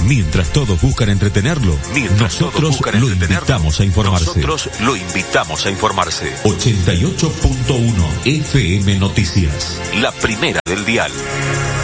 Mientras todos buscan entretenerlo, nosotros lo invitamos a informarse. 88.1 FM Noticias, la primera del dial.